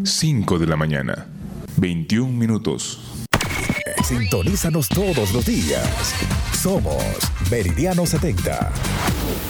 5 de la mañana, 21 minutos. Sintonízanos todos los días. Somos Meridiano 70.